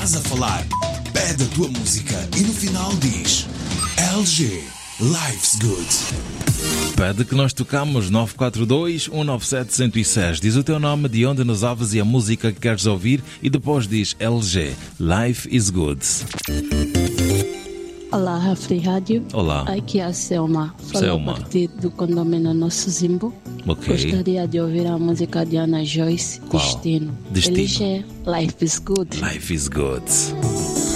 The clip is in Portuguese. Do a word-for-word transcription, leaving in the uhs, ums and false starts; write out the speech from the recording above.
estás a falar. Pede a tua música e no final diz L G, Life's Good. Pede que nós tocamos nove quatro dois, um nove sete, zero zero seis. Diz o teu nome, de onde nos ouves e a música que queres ouvir e depois diz L G, Life is Good. Olá, Rafri Rádio. Olá. Aqui é a Selma. Falo Selma. a partir do condomínio Nosso Zimbo. Ok. Gostaria de ouvir a música de Ana Joyce, Qual? Destino. Destino. L G, Life is Good. Life is Good.